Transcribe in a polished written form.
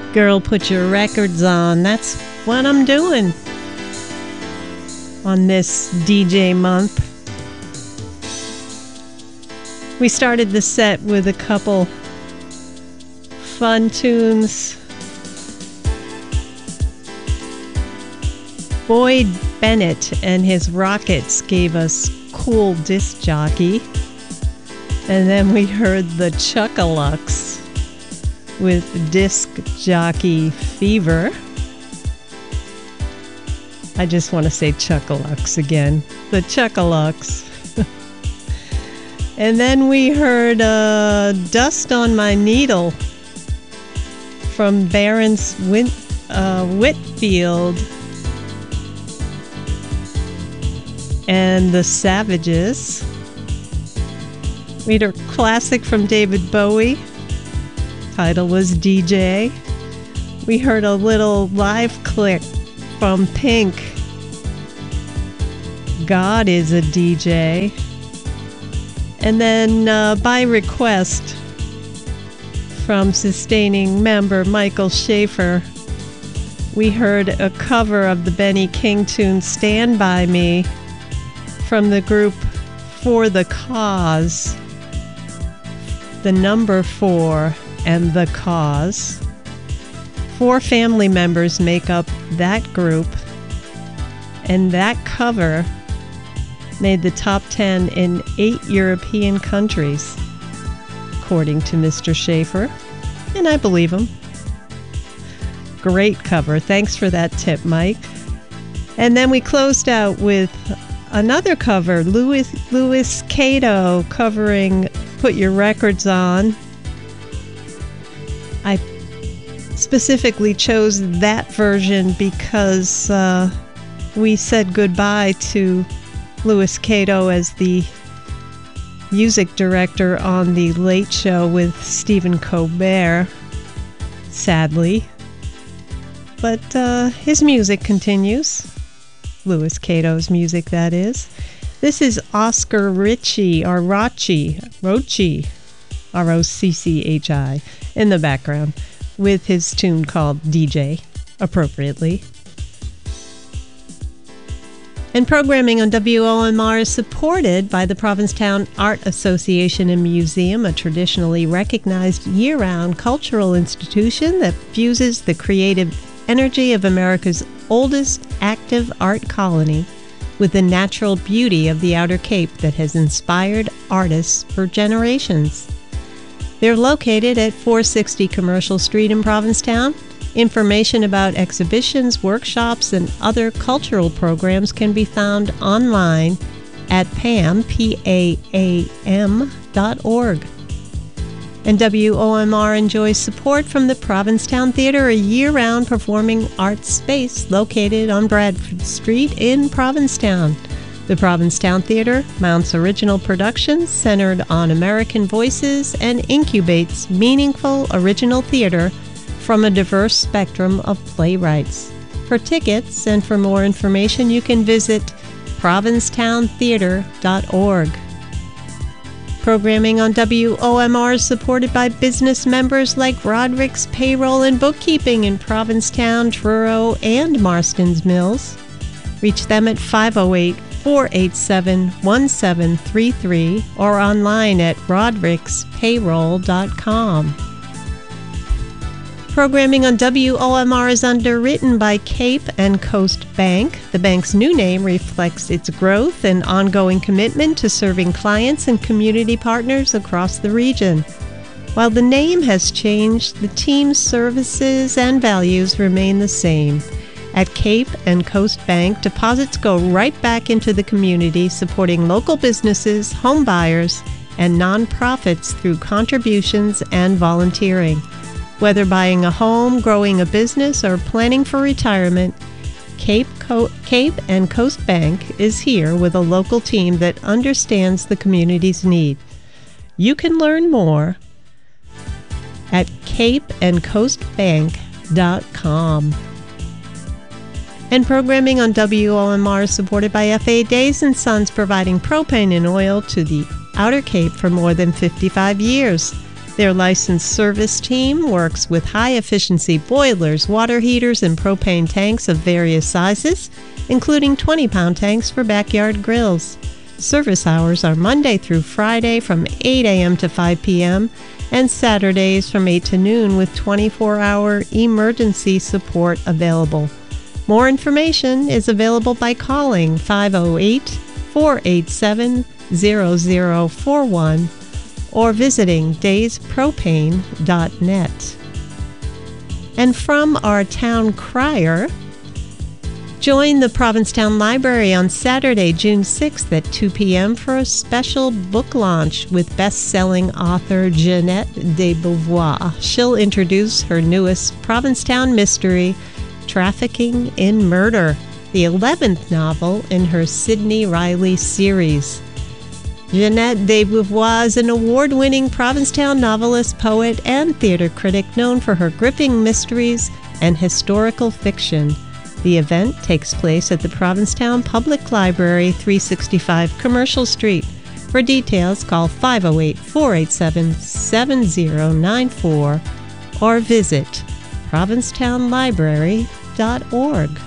Girl, put your records on. That's what I'm doing on this DJ month. We started the set with a couple fun tunes. Boyd Bennett and his Rockets gave us Cool Disc Jockey. And then we heard the Chuckalucks with Disc Jockey Fever. I just want to say Chuckalucks again. The Chuckalucks. And then we heard Dust on My Needle from Barons Whitfield and the Savages. We had a classic from David Bowie. Title was DJ. We heard a little live clip from Pink. God is a DJ. And then by request from sustaining member Michael Schaefer, we heard a cover of the Benny King tune Stand By Me from the group For the Cause. The number 4 and The Cause. 4 family members make up that group, and that cover made the top 10 in 8 European countries, according to Mr. Schaefer, and I believe him. Great cover. Thanks for that tip, Mike. And then we closed out with another cover, Louis Cato covering Put Your Records On. I specifically chose that version because we said goodbye to Louis Cato as the music director on The Late Show with Stephen Colbert, sadly. But his music continues. Louis Cato's music, that is. This is Oscar Rocci, R-O-C-C-H-I, in the background, with his tune called DJ, appropriately. And programming on WOMR is supported by the Provincetown Art Association and Museum, a traditionally recognized year-round cultural institution that fuses the creative energy of America's oldest active art colony with the natural beauty of the Outer Cape that has inspired artists for generations. They're located at 460 Commercial Street in Provincetown. Information about exhibitions, workshops, and other cultural programs can be found online at PAAM.org. And WOMR enjoys support from the Provincetown Theatre, a year-round performing arts space located on Bradford Street in Provincetown. The Provincetown Theatre mounts original productions centered on American voices and incubates meaningful original theater from a diverse spectrum of playwrights. For tickets and for more information, you can visit provincetowntheatre.org. Programming on WOMR is supported by business members like Roderick's Payroll and Bookkeeping in Provincetown, Truro, and Marston's Mills. Reach them at 508-487-1733 or online at rodericspayroll.com. Programming on WOMR is underwritten by Cape and Coast Bank. The bank's new name reflects its growth and ongoing commitment to serving clients and community partners across the region. While the name has changed, the team's services and values remain the same. At Cape and Coast Bank, deposits go right back into the community, supporting local businesses, home buyers, and nonprofits through contributions and volunteering. Whether buying a home, growing a business, or planning for retirement, Cape and Coast Bank is here with a local team that understands the community's need. You can learn more at capeandcoastbank.com. And programming on WOMR is supported by FA Days & Sons, providing propane and oil to the Outer Cape for more than 55 years. Their licensed service team works with high-efficiency boilers, water heaters, and propane tanks of various sizes, including 20-pound tanks for backyard grills. Service hours are Monday through Friday from 8 a.m. to 5 p.m. and Saturdays from 8 to noon with 24-hour emergency support available. More information is available by calling 508-487-0041 or visiting dayspropane.net. And from our town crier, join the Provincetown Library on Saturday, June 6th at 2 p.m. for a special book launch with best-selling author Jeanette de Beauvoir. She'll introduce her newest Provincetown mystery, Trafficking in Murder, the 11th novel in her Sidney Riley series. Jeanette de Beauvoir is an award-winning Provincetown novelist, poet, and theater critic known for her gripping mysteries and historical fiction. The event takes place at the Provincetown Public Library, 365 Commercial Street. For details, call 508-487-7094 or visit provincetownlibrary.org.